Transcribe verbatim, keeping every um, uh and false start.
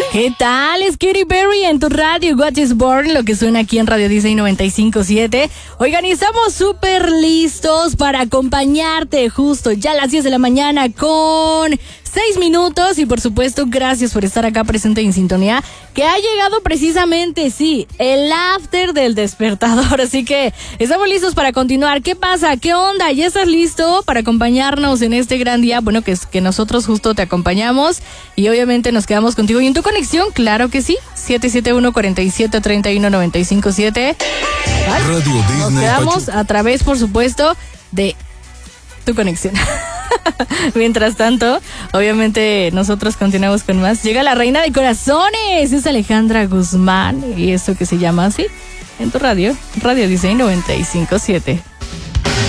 ¿Qué tal? Es Katy Perry en tu radio, What is Born, lo que suena aquí en Radio Disney noventa y cinco punto siete. Oigan, y estamos súper listos para acompañarte justo ya a las diez de la mañana con seis minutos y por supuesto gracias por estar acá presente en sintonía, que ha llegado precisamente, sí, el after del despertador, así que estamos listos para continuar. ¿Qué pasa? ¿Qué onda? ¿Ya estás listo para acompañarnos en este gran día? Bueno, que, que nosotros justo te acompañamos y obviamente nos quedamos contigo. ¿Y en tu conexión? Claro que sí, siete siete uno, cuatro siete, tres uno, nueve cinco siete. Radio Disney Nos quedamos Pachuca. a través, por supuesto, de tu conexión. Mientras tanto, obviamente nosotros continuamos con más. Llega la reina de corazones, es Alejandra Guzmán, y esto que se llama así, en tu radio, Radio Disney noventa y cinco punto siete.